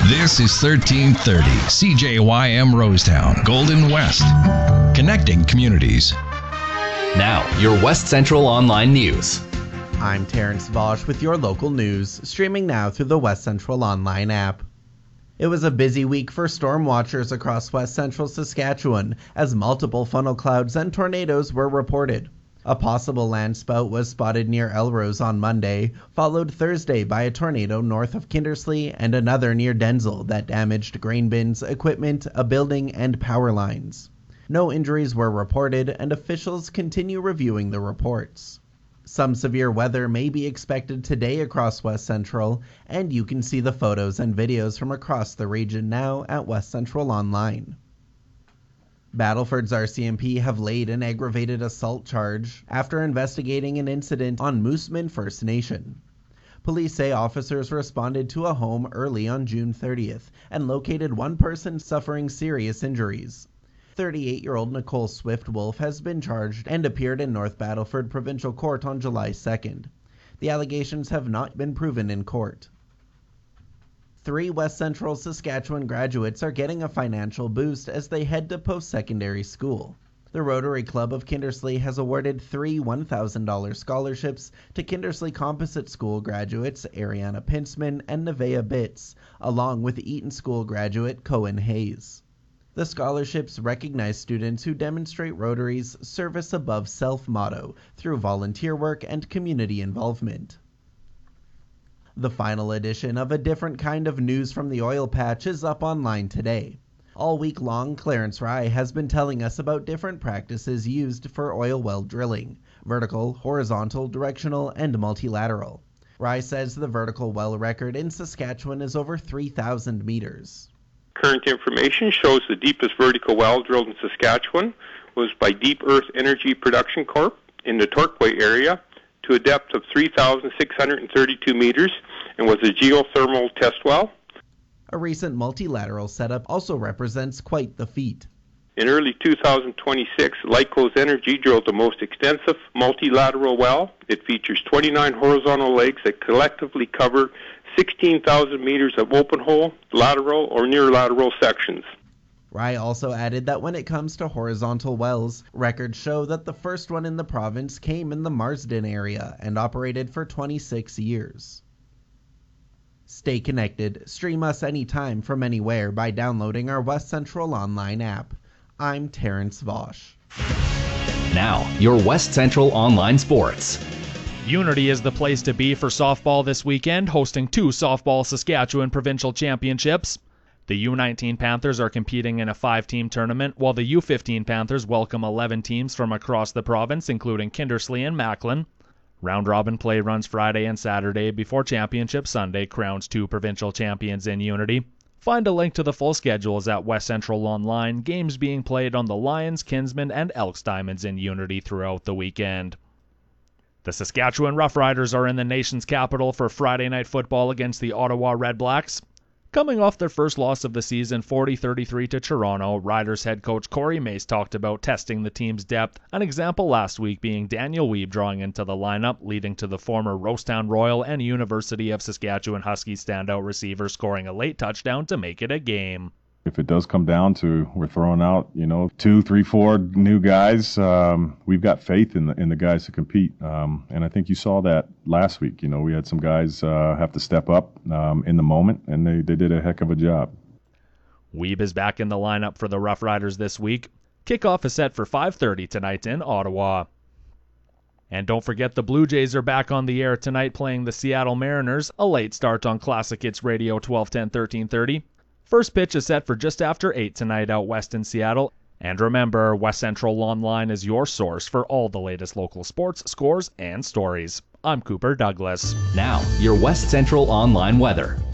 This is 1330 CJYM Rosetown, Golden West. Connecting communities. Now, your West Central Online News. I'm Terrence Vosch with your local news, streaming now through the West Central Online app. It was a busy week for storm watchers across West Central Saskatchewan as multiple funnel clouds and tornadoes were reported. A possible landspout was spotted near Elrose on Monday, followed Thursday by a tornado north of Kindersley and another near Denzel that damaged grain bins, equipment, a building, and power lines. No injuries were reported, and officials continue reviewing the reports. Some severe weather may be expected today across West Central, and you can see the photos and videos from across the region now at West Central Online. Battleford's RCMP have laid an aggravated assault charge after investigating an incident on Moosomin First Nation. Police say officers responded to a home early on June 30th and located one person suffering serious injuries. 38-year-old Nicole Swift-Wolf has been charged and appeared in North Battleford Provincial Court on July 2nd. The allegations have not been proven in court. 3 West Central Saskatchewan graduates are getting a financial boost as they head to post-secondary school. The Rotary Club of Kindersley has awarded 3 $1,000 scholarships to Kindersley Composite School graduates Ariana Pinsman and Nevaeh Bitts, along with Eaton School graduate Cohen Hayes. The scholarships recognize students who demonstrate Rotary's Service Above Self motto through volunteer work and community involvement. The final edition of A Different Kind of News from the Oil Patch is up online today. All week long, Clarence Rye has been telling us about different practices used for oil well drilling: vertical, horizontal, directional, and multilateral. Rye says the vertical well record in Saskatchewan is over 3,000 meters. Current information shows the deepest vertical well drilled in Saskatchewan was by Deep Earth Energy Production Corp. In the Torquay area to a depth of 3,632 meters and was a geothermal test well. A recent multilateral setup also represents quite the feat. In early 2026, Lycos Energy drilled the most extensive multilateral well. It features 29 horizontal legs that collectively cover 16,000 meters of open hole, lateral, or near lateral sections. Rye also added that when it comes to horizontal wells, records show that the first one in the province came in the Marsden area and operated for 26 years. Stay connected. Stream us anytime from anywhere by downloading our West Central Online app. I'm Terrence Vosch. Now, your West Central Online Sports. Unity is the place to be for softball this weekend, hosting 2 Softball Saskatchewan Provincial Championships. The U19 Panthers are competing in a 5-team tournament, while the U15 Panthers welcome 11 teams from across the province, including Kindersley and Macklin. Round-robin play runs Friday and Saturday before Championship Sunday crowns 2 provincial champions in Unity. Find a link to the full schedules at West Central Online, games being played on the Lions, Kinsmen, and Elks Diamonds in Unity throughout the weekend. The Saskatchewan Roughriders are in the nation's capital for Friday night football against the Ottawa Redblacks. Coming off their first loss of the season 40-33 to Toronto, Riders head coach Corey Mace talked about testing the team's depth, an example last week being Daniel Weeb drawing into the lineup, leading to the former Rosetown Royal and University of Saskatchewan Huskies standout receiver scoring a late touchdown to make it a game. If it does come down to we're throwing out, 2, 3, 4 new guys, we've got faith in the guys to compete. And I think you saw that last week. We had some guys have to step up in the moment, and they did a heck of a job. Weeb is back in the lineup for the Rough Riders this week. Kickoff is set for 5:30 tonight in Ottawa. And don't forget the Blue Jays are back on the air tonight playing the Seattle Mariners, a late start on Classic Hits Radio 1210 1330. First pitch is set for just after 8 tonight out west in Seattle. And remember, West Central Online is your source for all the latest local sports, scores, and stories. I'm Cooper Douglas. Now, your West Central Online weather.